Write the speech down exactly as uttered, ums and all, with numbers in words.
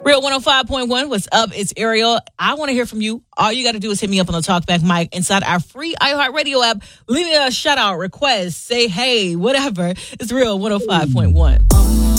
Real one oh five point one, what's up? It's Ariel. I want to hear from you. All you got to do is hit me up on the Talkback mic inside our free iHeartRadio app. Leave me a shout out, request, say hey, whatever. It's Real one oh five point one.